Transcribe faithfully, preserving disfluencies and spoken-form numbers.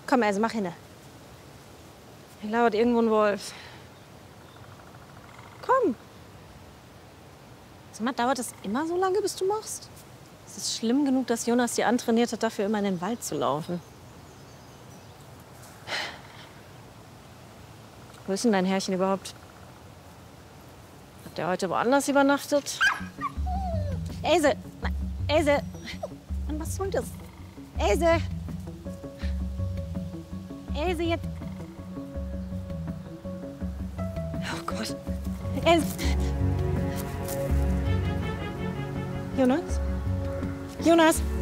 Komm, also mach hinne. Hier lauert irgendwo ein Wolf. Komm. Sag mal, dauert das immer so lange, bis du machst? Es ist schlimm genug, dass Jonas dir antrainiert hat, dafür immer in den Wald zu laufen. Wo ist denn dein Herrchen überhaupt? Hat der heute woanders übernachtet? Else! Nein, Else! Mann, was soll das? Else! Else, jetzt! Oh Gott! Else! Jonas? Jonas!